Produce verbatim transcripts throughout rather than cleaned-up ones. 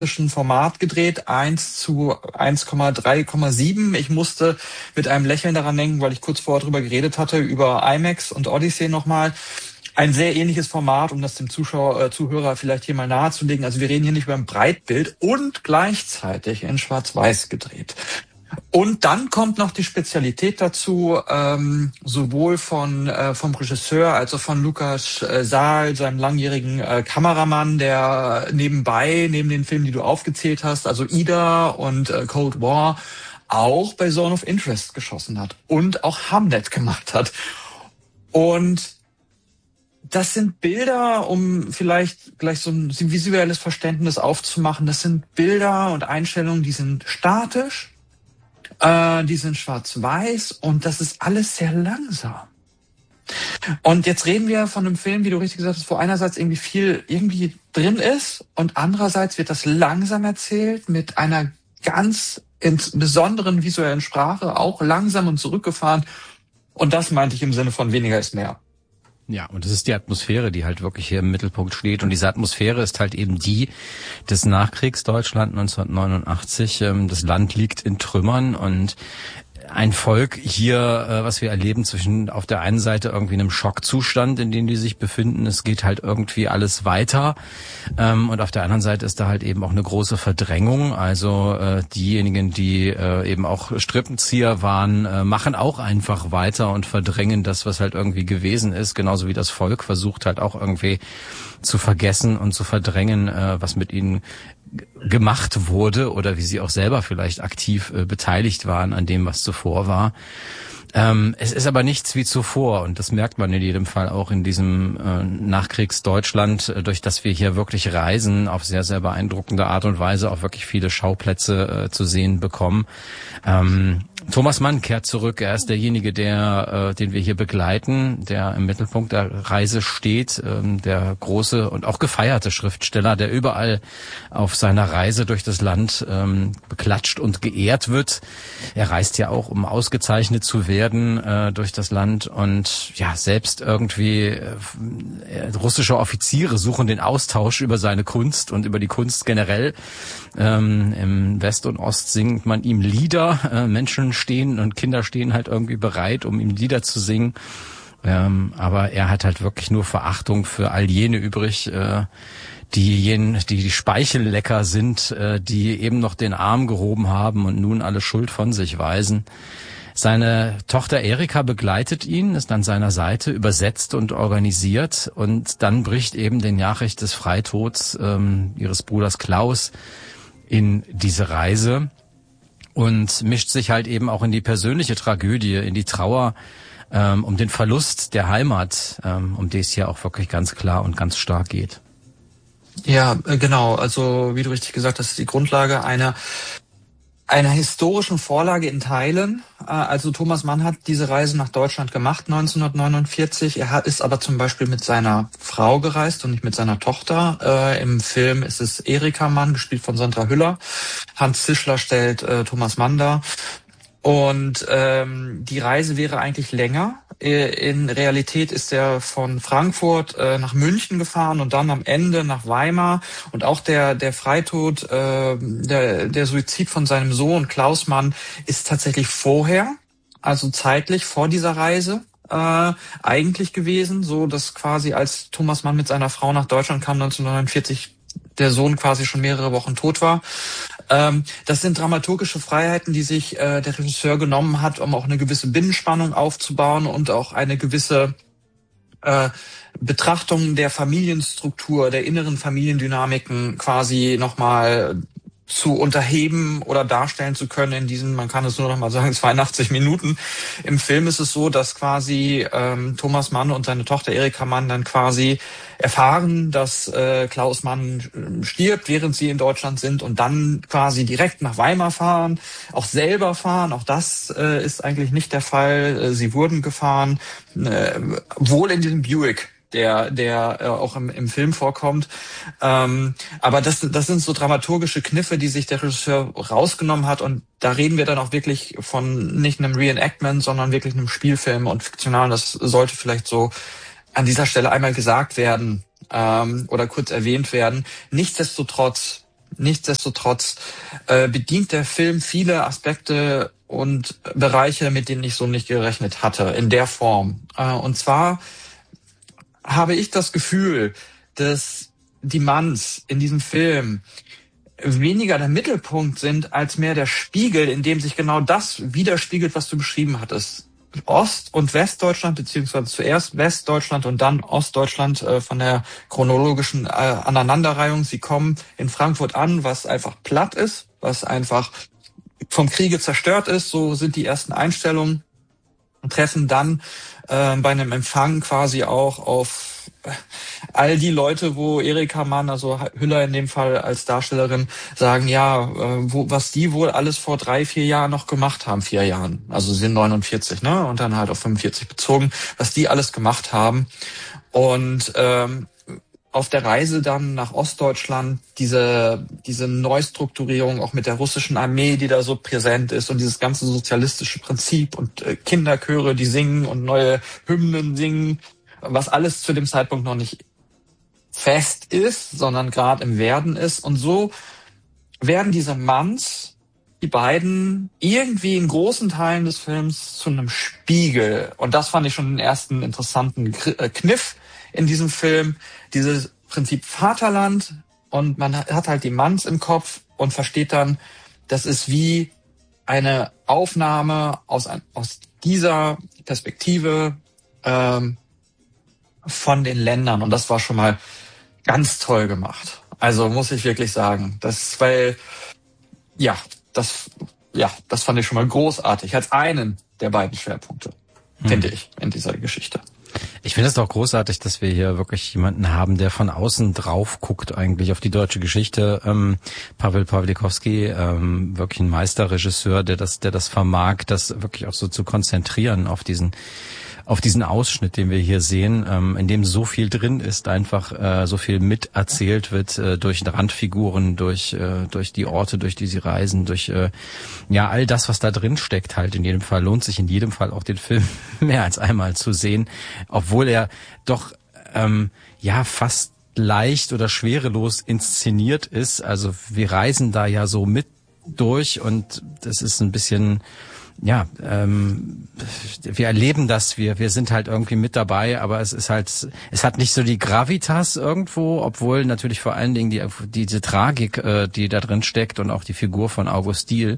Format gedreht, eins zu eins Komma drei Komma sieben. Ich musste mit einem Lächeln daran denken, weil ich kurz vorher drüber geredet hatte, über IMAX und Odyssey nochmal. Ein sehr ähnliches Format, um das dem Zuschauer, äh, Zuhörer vielleicht hier mal nahezulegen. Also wir reden hier nicht über ein Breitbild und gleichzeitig in Schwarz-Weiß gedreht. Und dann kommt noch die Spezialität dazu, ähm, sowohl von äh, vom Regisseur als auch von Lukas äh, Saal, seinem langjährigen äh, Kameramann, der nebenbei, neben den Filmen, die du aufgezählt hast, also Ida und äh, Cold War, auch bei Zone of Interest geschossen hat und auch Hamlet gemacht hat. Und das sind Bilder, um vielleicht gleich so ein visuelles Verständnis aufzumachen, das sind Bilder und Einstellungen, die sind statisch, die sind schwarz-weiß und das ist alles sehr langsam. Und jetzt reden wir von einem Film, wie du richtig gesagt hast, wo einerseits irgendwie viel irgendwie drin ist und andererseits wird das langsam erzählt mit einer ganz besonderen visuellen Sprache, auch langsam und zurückgefahren. Und das meinte ich im Sinne von weniger ist mehr. Ja, und es ist die Atmosphäre, die halt wirklich hier im Mittelpunkt steht. Und diese Atmosphäre ist halt eben die des Nachkriegsdeutschland neunzehnhundertneunundachtzig. Das Land liegt in Trümmern und ein Volk hier, was wir erleben, zwischen auf der einen Seite irgendwie einem Schockzustand, in dem die sich befinden. Es geht halt irgendwie alles weiter. Und auf der anderen Seite ist da halt eben auch eine große Verdrängung. Also diejenigen, die eben auch Strippenzieher waren, machen auch einfach weiter und verdrängen das, was halt irgendwie gewesen ist. Genauso wie das Volk versucht halt auch irgendwie zu vergessen und zu verdrängen, was mit ihnen gemacht wurde oder wie sie auch selber vielleicht aktiv äh, beteiligt waren an dem, was zuvor war. Ähm, es ist aber nichts wie zuvor und das merkt man in jedem Fall auch in diesem äh, Nachkriegsdeutschland, äh, durch das wir hier wirklich reisen, auf sehr, sehr beeindruckende Art und Weise auch wirklich viele Schauplätze äh, zu sehen bekommen. Ähm, Thomas Mann kehrt zurück. Er ist derjenige, der, äh, den wir hier begleiten, der im Mittelpunkt der Reise steht, ähm, der große und auch gefeierte Schriftsteller, der überall auf seiner Reise durch das Land ähm, beklatscht und geehrt wird. Er reist ja auch, um ausgezeichnet zu werden äh, durch das Land und ja, selbst irgendwie äh, russische Offiziere suchen den Austausch über seine Kunst und über die Kunst generell. Ähm, im West und Ost singt man ihm Lieder, äh, Menschen stehen und Kinder stehen halt irgendwie bereit, um ihm Lieder zu singen. Ähm, aber er hat halt wirklich nur Verachtung für all jene übrig, äh, die, jen, die die Speichellecker sind, äh, die eben noch den Arm gehoben haben und nun alle Schuld von sich weisen. Seine Tochter Erika begleitet ihn, ist an seiner Seite, übersetzt und organisiert und dann bricht eben die Nachricht des Freitods ähm, ihres Bruders Klaus in diese Reise und mischt sich halt eben auch in die persönliche Tragödie, in die Trauer ähm, um den Verlust der Heimat, ähm, um die es hier auch wirklich ganz klar und ganz stark geht. Ja, genau. Also wie du richtig gesagt hast, ist die Grundlage einer einer historischen Vorlage in Teilen. Also Thomas Mann hat diese Reise nach Deutschland gemacht neunzehnhundertneunundvierzig. Er hat, ist aber zum Beispiel mit seiner Frau gereist und nicht mit seiner Tochter. Äh, Im Film ist es Erika Mann, gespielt von Sandra Hüller. Hans Zischler stellt äh, Thomas Mann dar. Und ähm, die Reise wäre eigentlich länger. In Realität ist er von Frankfurt äh, nach München gefahren und dann am Ende nach Weimar. Und auch der der Freitod, äh, der der Suizid von seinem Sohn Klaus Mann ist tatsächlich vorher, also zeitlich vor dieser Reise äh, eigentlich gewesen, so dass quasi als Thomas Mann mit seiner Frau nach Deutschland kam neunzehnhundertneunundvierzig, der Sohn quasi schon mehrere Wochen tot war. Ähm, das sind dramaturgische Freiheiten, die sich äh, der Regisseur genommen hat, um auch eine gewisse Binnenspannung aufzubauen und auch eine gewisse äh, Betrachtung der Familienstruktur, der inneren Familiendynamiken quasi nochmal zu unterheben oder darstellen zu können in diesen, man kann es nur noch mal sagen, zweiundachtzig Minuten. Im Film ist es so, dass quasi ähm, Thomas Mann und seine Tochter Erika Mann dann quasi erfahren, dass äh, Klaus Mann stirbt, während sie in Deutschland sind und dann quasi direkt nach Weimar fahren, auch selber fahren. Auch das äh, ist eigentlich nicht der Fall. Sie wurden gefahren, äh, wohl in diesem Buick, der der äh, auch im, im Film vorkommt. Ähm, aber das das sind so dramaturgische Kniffe, die sich der Regisseur rausgenommen hat. Und da reden wir dann auch wirklich von nicht einem Reenactment, sondern wirklich einem Spielfilm und fiktional. Das sollte vielleicht so an dieser Stelle einmal gesagt werden ähm, oder kurz erwähnt werden. Nichtsdestotrotz Nichtsdestotrotz äh, bedient der Film viele Aspekte und Bereiche, mit denen ich so nicht gerechnet hatte, in der Form. Äh, und zwar habe ich das Gefühl, dass die Manns in diesem Film weniger der Mittelpunkt sind, als mehr der Spiegel, in dem sich genau das widerspiegelt, was du beschrieben hattest. Ost- und Westdeutschland, beziehungsweise zuerst Westdeutschland und dann Ostdeutschland äh, von der chronologischen äh, Aneinanderreihung. Sie kommen in Frankfurt an, was einfach platt ist, was einfach vom Kriege zerstört ist. So sind die ersten Einstellungen. Und treffen dann äh, bei einem Empfang quasi auch auf all die Leute, wo Erika Mann, also Hüller in dem Fall als Darstellerin, sagen, ja, äh, wo, was die wohl alles vor drei, vier Jahren noch gemacht haben, vier Jahren. Also sie sind neunundvierzig, ne, und dann halt auf fünfundvierzig bezogen, was die alles gemacht haben. Und ähm, auf der Reise dann nach Ostdeutschland diese diese Neustrukturierung auch mit der russischen Armee, die da so präsent ist und dieses ganze sozialistische Prinzip und äh, Kinderchöre, die singen und neue Hymnen singen, was alles zu dem Zeitpunkt noch nicht fest ist, sondern gerade im Werden ist. Und so werden diese Manns, die beiden, irgendwie in großen Teilen des Films zu einem Spiegel. Und das fand ich schon den ersten interessanten Kniff in diesem Film, dieses Prinzip Vaterland, und man hat halt die Manns im Kopf und versteht dann, das ist wie eine Aufnahme aus, ein, aus dieser Perspektive ähm, von den Ländern, und das war schon mal ganz toll gemacht. Also muss ich wirklich sagen, das, weil, ja, das, ja, das fand ich schon mal großartig, als einen der beiden Schwerpunkte, hm. finde ich, in dieser Geschichte. Ich finde es doch großartig, dass wir hier wirklich jemanden haben, der von außen drauf guckt eigentlich auf die deutsche Geschichte. Ähm, Paweł Pawlikowski, ähm, wirklich ein Meisterregisseur, der das, der das vermag, das wirklich auch so zu konzentrieren auf diesen auf diesen Ausschnitt, den wir hier sehen, ähm, in dem so viel drin ist, einfach äh, so viel miterzählt wird äh, durch Randfiguren, durch äh, durch die Orte, durch die sie reisen, durch äh, ja all das, was da drin steckt. Halt in jedem Fall lohnt sich in jedem Fall auch den Film mehr als einmal zu sehen, obwohl er doch ähm, ja fast leicht oder schwerelos inszeniert ist. Also wir reisen da ja so mit durch und das ist ein bisschen ja, ähm, wir erleben das, wir wir sind halt irgendwie mit dabei, aber es ist halt, es hat nicht so die Gravitas irgendwo, obwohl natürlich vor allen Dingen die diese Tragik, äh, die da drin steckt und auch die Figur von August Diehl,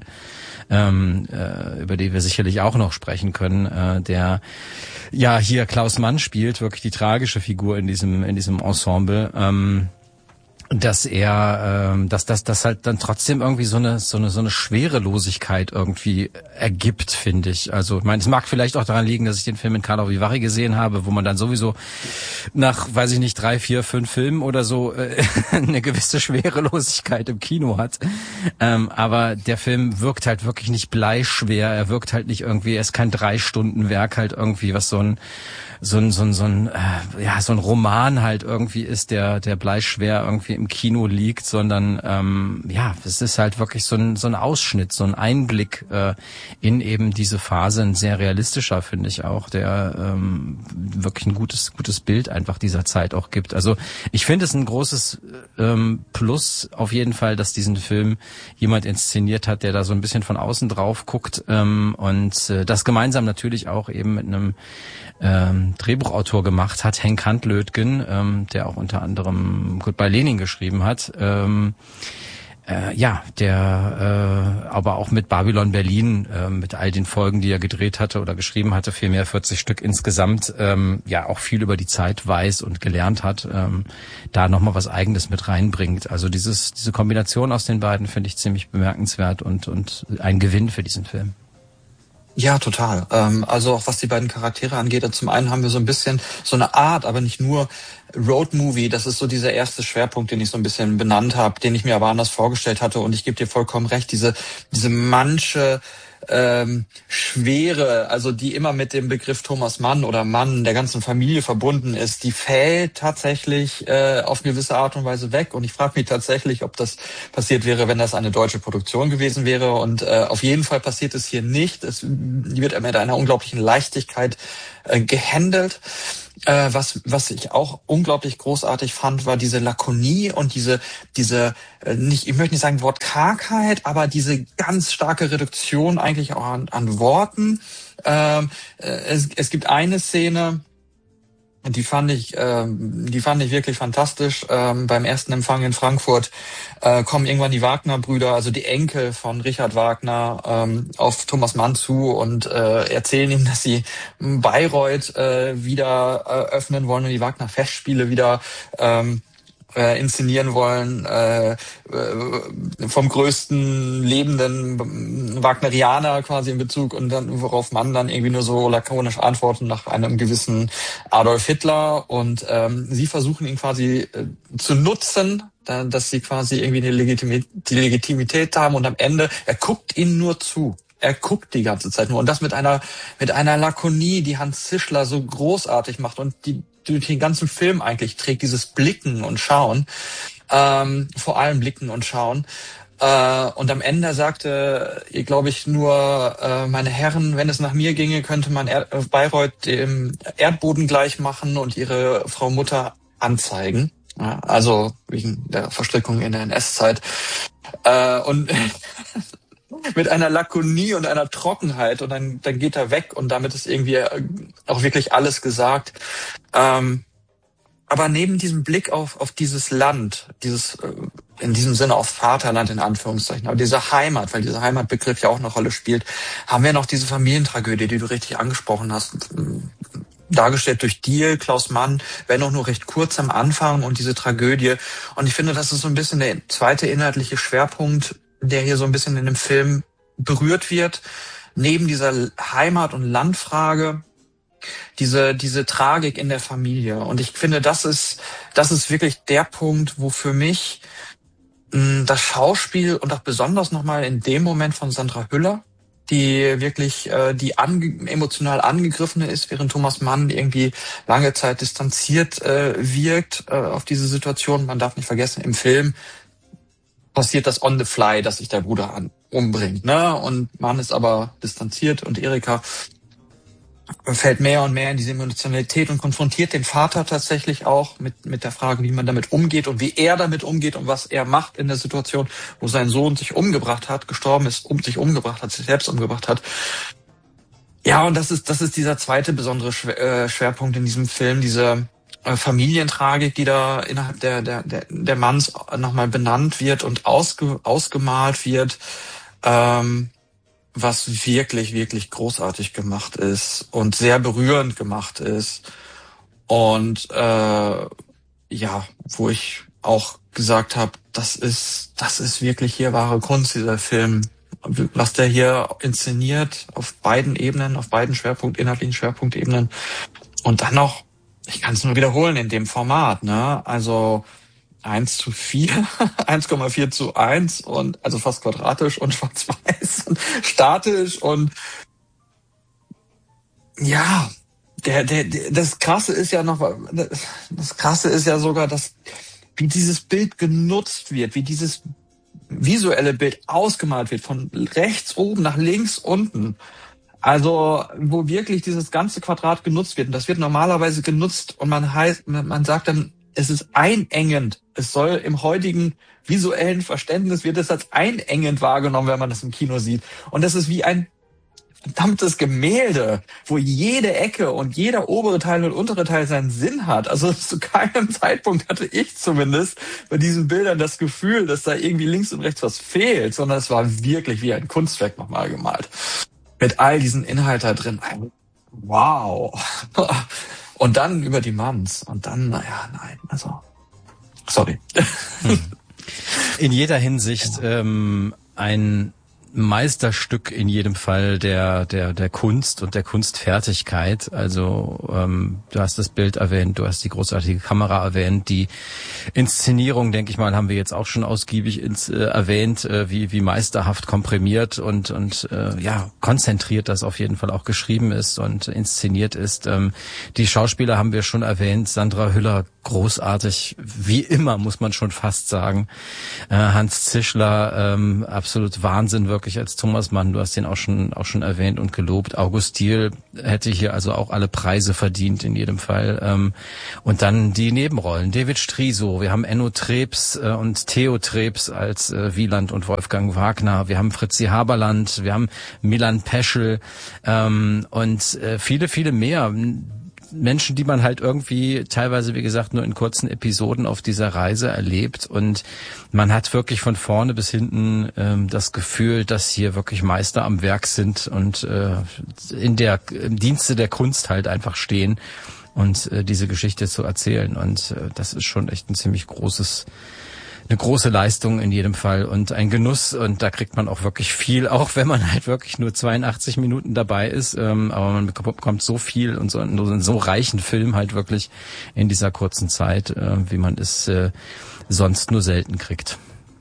ähm, äh, über die wir sicherlich auch noch sprechen können, äh, der ja hier Klaus Mann spielt, wirklich die tragische Figur in diesem in diesem Ensemble. Ähm, dass er, ähm, dass das, das halt dann trotzdem irgendwie so eine, so eine, so eine Schwerelosigkeit irgendwie ergibt, finde ich. Also, ich meine, es mag vielleicht auch daran liegen, dass ich den Film in Karlovy Vary gesehen habe, wo man dann sowieso nach, weiß ich nicht, drei, vier, fünf Filmen oder so äh, eine gewisse Schwerelosigkeit im Kino hat. Ähm, aber der Film wirkt halt wirklich nicht bleischwer. Er wirkt halt nicht irgendwie, er ist kein drei Stunden Werk halt irgendwie, was so ein so ein so ein so ein äh, ja so ein Roman halt irgendwie ist, der der bleischwer irgendwie im Kino liegt, sondern ähm, ja, es ist halt wirklich so ein so ein Ausschnitt, so ein Einblick äh, in eben diese Phase, ein sehr realistischer, finde ich auch, der ähm, wirklich ein gutes gutes Bild einfach dieser Zeit auch gibt. Also ich finde es ein großes ähm, Plus auf jeden Fall, dass diesen Film jemand inszeniert hat, der da so ein bisschen von außen drauf guckt ähm, und äh, das gemeinsam natürlich auch eben mit einem ähm, Drehbuchautor gemacht hat, Henk Handlödgen, ähm, der auch unter anderem Goodbye Lenin geschrieben hat. Ähm, äh, ja, der äh, aber auch mit Babylon Berlin, äh, mit all den Folgen, die er gedreht hatte oder geschrieben hatte, vielmehr vierzig Stück insgesamt, ähm, ja auch viel über die Zeit weiß und gelernt hat, ähm, da nochmal was Eigenes mit reinbringt. Also dieses diese Kombination aus den beiden finde ich ziemlich bemerkenswert und und ein Gewinn für diesen Film. Ja, total. Ähm, also auch was die beiden Charaktere angeht, zum einen haben wir so ein bisschen so eine Art, aber nicht nur Roadmovie. Das ist so dieser erste Schwerpunkt, den ich so ein bisschen benannt habe, den ich mir aber anders vorgestellt hatte. Und ich gebe dir vollkommen recht, diese diese manche ähm, Schwere, also die immer mit dem Begriff Thomas Mann oder Mann der ganzen Familie verbunden ist, die fällt tatsächlich äh, auf eine gewisse Art und Weise weg. Und ich frage mich tatsächlich, ob das passiert wäre, wenn das eine deutsche Produktion gewesen wäre. Und äh, auf jeden Fall passiert es hier nicht. Es wird mit einer unglaublichen Leichtigkeit äh, gehandelt. Äh, was was ich auch unglaublich großartig fand, war diese Lakonie und diese diese äh, nicht, ich möchte nicht sagen Wort Kargheit, aber diese ganz starke Reduktion eigentlich auch an, an Worten. Ähm, äh, es, es gibt eine Szene, die fand ich, ähm, die fand ich wirklich fantastisch. Ähm, beim ersten Empfang in Frankfurt äh, kommen irgendwann die Wagner-Brüder, also die Enkel von Richard Wagner, ähm, auf Thomas Mann zu und äh, erzählen ihm, dass sie Bayreuth äh, wieder äh, öffnen wollen und die Wagner-Festspiele wieder ähm, äh, inszenieren wollen, äh, äh, vom größten lebenden Wagnerianer quasi in Bezug, und dann, worauf man dann irgendwie nur so lakonisch antworten nach einem gewissen Adolf Hitler, und ähm, sie versuchen ihn quasi äh, zu nutzen, da, dass sie quasi irgendwie eine Legitimi- die Legitimität haben, und am Ende, er guckt ihnen nur zu. Er guckt die ganze Zeit nur, und das mit einer mit einer Lakonie, die Hans Zischler so großartig macht und die durch den ganzen Film eigentlich trägt, dieses Blicken und Schauen, ähm, vor allem Blicken und Schauen. Äh, und am Ende sagte, ihr glaube ich nur, äh, meine Herren, wenn es nach mir ginge, könnte man er- Bayreuth dem Erdboden gleich machen und ihre Frau Mutter anzeigen. Ja, also wegen der Verstrickung in der N S-Zeit. Äh, und mit einer Lakonie und einer Trockenheit, und dann, dann geht er weg, und damit ist irgendwie auch wirklich alles gesagt. Ähm, aber neben diesem Blick auf, auf dieses Land, dieses, in diesem Sinne auf Vaterland in Anführungszeichen, aber diese Heimat, weil dieser Heimatbegriff ja auch eine Rolle spielt, haben wir noch diese Familientragödie, die du richtig angesprochen hast, dargestellt durch Diehl, Klaus Mann, wenn auch nur recht kurz am Anfang, und diese Tragödie. Und ich finde, das ist so ein bisschen der zweite inhaltliche Schwerpunkt, der hier so ein bisschen in dem Film berührt wird, neben dieser Heimat- und Landfrage, diese diese Tragik in der Familie. Und ich finde, das ist das ist wirklich der Punkt, wo für mich mh, das Schauspiel, und auch besonders nochmal in dem Moment von Sandra Hüller, die wirklich äh, die ange- emotional angegriffene ist, während Thomas Mann irgendwie lange Zeit distanziert äh, wirkt äh, auf diese Situation. Man darf nicht vergessen, im Film passiert das on the fly, dass sich der Bruder an, umbringt, ne? Und Mann ist aber distanziert, und Erika fällt mehr und mehr in diese Emotionalität und konfrontiert den Vater tatsächlich auch mit mit der Frage, wie man damit umgeht und wie er damit umgeht und was er macht in der Situation, wo sein Sohn sich umgebracht hat, gestorben ist, um sich umgebracht hat, sich selbst umgebracht hat. Ja, und das ist das ist dieser zweite besondere Schwerpunkt in diesem Film, diese Familientragik, die da innerhalb der der der, der Manns nochmal benannt wird und ausge, ausgemalt wird, ähm, was wirklich wirklich großartig gemacht ist und sehr berührend gemacht ist, und äh, ja, wo ich auch gesagt habe, das ist das ist wirklich hier wahre Kunst, dieser Film, was der hier inszeniert auf beiden Ebenen, auf beiden Schwerpunkt inhaltlichen Schwerpunktebenen, und dann noch, ich kann es nur wiederholen, in dem Format, ne? Also eins zu vier, eins Komma vier zu eins, und also fast quadratisch und schwarz-weiß und statisch, und ja, der, der, der, das Krasse ist ja noch, das Krasse ist ja sogar, dass, wie dieses Bild genutzt wird, wie dieses visuelle Bild ausgemalt wird, von rechts oben nach links unten. Also, wo wirklich dieses ganze Quadrat genutzt wird. Und das wird normalerweise genutzt, und man heißt, man sagt dann, es ist einengend. Es soll im heutigen visuellen Verständnis, wird es als einengend wahrgenommen, wenn man das im Kino sieht. Und das ist wie ein verdammtes Gemälde, wo jede Ecke und jeder obere Teil und untere Teil seinen Sinn hat. Also zu keinem Zeitpunkt hatte ich zumindest bei diesen Bildern das Gefühl, dass da irgendwie links und rechts was fehlt, sondern es war wirklich wie ein Kunstwerk nochmal gemalt. Mit all diesen Inhalt da drin. Wow. Und dann über die Manns. Und dann, naja, nein, also, sorry. In jeder Hinsicht ähm, ein Meisterstück in jedem Fall der der der Kunst und der Kunstfertigkeit. Also ähm, du hast das Bild erwähnt, du hast die großartige Kamera erwähnt, die Inszenierung, denke ich mal, haben wir jetzt auch schon ausgiebig ins, äh, erwähnt, äh, wie wie meisterhaft komprimiert und und äh, ja konzentriert das auf jeden Fall auch geschrieben ist und inszeniert ist. Ähm, die Schauspieler haben wir schon erwähnt, Sandra Hüller großartig, wie immer muss man schon fast sagen. Äh, Hans Zischler, ähm, absolut Wahnsinn wirklich. wirklich als Thomas Mann. Du hast den auch schon auch schon erwähnt und gelobt. August Diehl hätte hier also auch alle Preise verdient in jedem Fall. Ähm, und dann die Nebenrollen. David Striso, wir haben Enno Trebs äh, und Theo Trebs als äh, Wieland und Wolfgang Wagner. Wir haben Fritzi Haberland, wir haben Milan Peschel ähm, und äh, viele, viele mehr. Menschen, die man halt irgendwie teilweise, wie gesagt, nur in kurzen Episoden auf dieser Reise erlebt, und man hat wirklich von vorne bis hinten ähm, das Gefühl, dass hier wirklich Meister am Werk sind und äh, in der im Dienste der Kunst halt einfach stehen und äh, diese Geschichte zu erzählen, und äh, das ist schon echt ein ziemlich großes eine große Leistung in jedem Fall und ein Genuss, und da kriegt man auch wirklich viel, auch wenn man halt wirklich nur zweiundachtzig Minuten dabei ist, ähm, aber man bekommt so viel und so einen so reichen Film halt wirklich in dieser kurzen Zeit, äh, wie man es äh, sonst nur selten kriegt.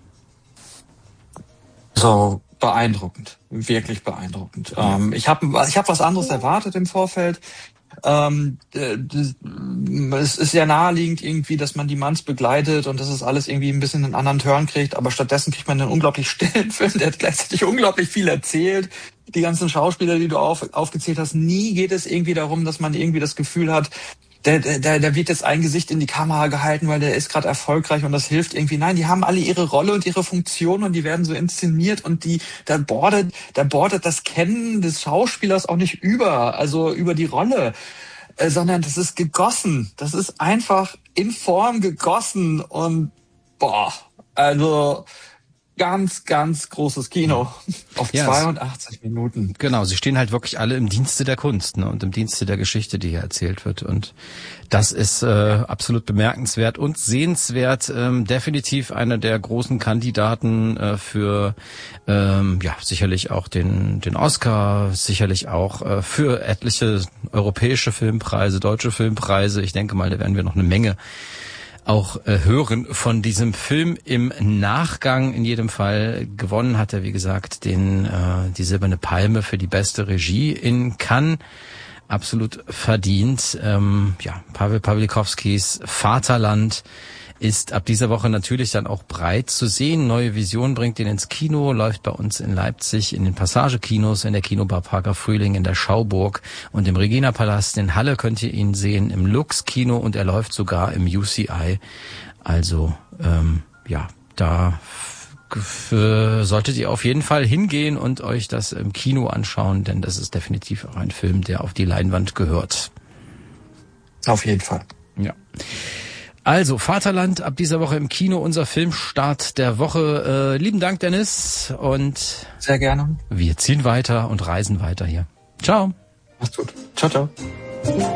So beeindruckend, wirklich beeindruckend. Ähm, ich habe ich hab was anderes erwartet im Vorfeld. Ähm, äh, das, es ist ja naheliegend irgendwie, dass man die Manns begleitet und dass es alles irgendwie ein bisschen einen anderen Turn kriegt, aber stattdessen kriegt man einen unglaublich stillen Film, der hat gleichzeitig unglaublich viel erzählt. Die ganzen Schauspieler, die du auf, aufgezählt hast, nie geht es irgendwie darum, dass man irgendwie das Gefühl hat, der, der, der wird jetzt ein Gesicht in die Kamera gehalten, weil der ist gerade erfolgreich und das hilft irgendwie. Nein, die haben alle ihre Rolle und ihre Funktion und die werden so inszeniert, und die, da bordet, da bordet das Kennen des Schauspielers auch nicht über, also über die Rolle, äh, sondern das ist gegossen. Das ist einfach in Form gegossen, und boah, also ganz, ganz großes Kino auf ja, zweiundachtzig Minuten. Genau, sie stehen halt wirklich alle im Dienste der Kunst, ne, und im Dienste der Geschichte, die hier erzählt wird. Und das ist äh, absolut bemerkenswert und sehenswert. Ähm, definitiv einer der großen Kandidaten äh, für ähm, ja sicherlich auch den den Oscar, sicherlich auch äh, für etliche europäische Filmpreise, deutsche Filmpreise. Ich denke mal, da werden wir noch eine Menge auch äh, hören von diesem Film im Nachgang. In jedem Fall gewonnen hat er, wie gesagt, den äh, die Silberne Palme für die beste Regie in Cannes. Absolut verdient. Ähm, ja, Paweł Pawlikowskis Vaterland ist ab dieser Woche natürlich dann auch breit zu sehen. Neue Vision bringt ihn ins Kino, läuft bei uns in Leipzig in den Passage-Kinos, in der Kinobar Parker Frühling, in der Schauburg und im Regina-Palast. In Halle könnt ihr ihn sehen im Lux-Kino, und er läuft sogar im U C I. Also, ähm, ja, da f- solltet ihr auf jeden Fall hingehen und euch das im Kino anschauen, denn das ist definitiv auch ein Film, der auf die Leinwand gehört. Auf jeden Fall. Ja. Also, Vaterland ab dieser Woche im Kino, unser Filmstart der Woche. Äh, lieben Dank, Dennis. Und sehr gerne. Wir ziehen weiter und reisen weiter hier. Ciao. Macht's gut. Ciao, ciao.